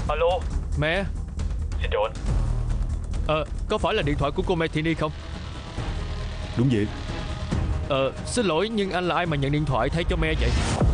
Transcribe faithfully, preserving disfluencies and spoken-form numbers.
Alo. Mẹ. Xin chào anh. Ờ, có phải là điện thoại của cô mẹ Thiện Ni không? Đúng vậy. Ờ, xin lỗi nhưng anh là ai mà nhận điện thoại thay cho mẹ vậy?